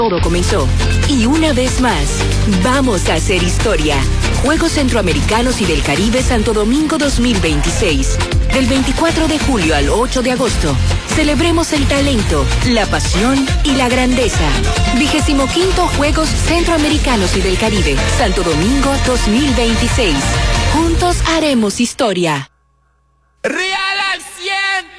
Todo comenzó. Y una vez más, vamos a hacer historia. Juegos Centroamericanos y del Caribe Santo Domingo 2026. Del 24 de julio al 8 de agosto. Celebremos el talento, la pasión y la grandeza. 25º Juegos Centroamericanos y del Caribe Santo Domingo 2026. Juntos haremos historia. ¡Real!